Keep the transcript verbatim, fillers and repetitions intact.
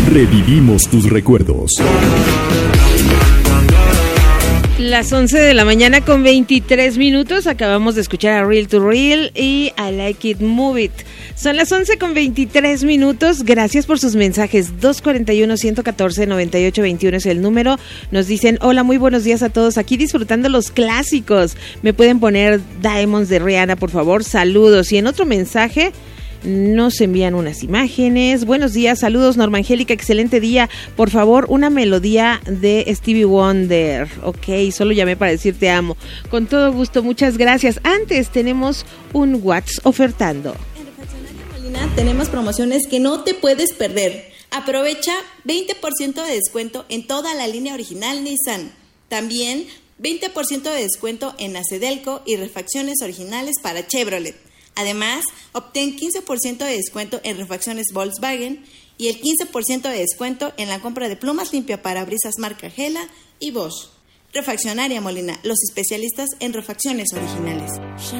Revivimos tus recuerdos. Las once de la mañana con veintitrés minutos. Acabamos de escuchar a Real to Real y I Like It, Move It. Son las once con veintitrés minutos. Gracias por sus mensajes. dos cuatro uno, uno uno cuatro, nueve ocho dos uno es el número. Nos dicen, hola, muy buenos días a todos. Aquí disfrutando los clásicos. ¿Me pueden poner Diamonds de Rihanna, por favor? Saludos. Y en otro mensaje nos envían unas imágenes. Buenos días, saludos Norma Angélica, excelente día. Por favor, una melodía de Stevie Wonder. Ok, solo llamé para decir te amo. Con todo gusto, muchas gracias. Antes tenemos un What's ofertando. En Refaccionaria Molina tenemos promociones que no te puedes perder. Aprovecha veinte por ciento de descuento en toda la línea original Nissan. También veinte por ciento de descuento en Acedelco y refacciones originales para Chevrolet. Además, obtén quince por ciento de descuento en refacciones Volkswagen y el quince por ciento de descuento en la compra de plumas limpia parabrisas marca Gela y Bosch. Refaccionaria Molina, los especialistas en refacciones originales.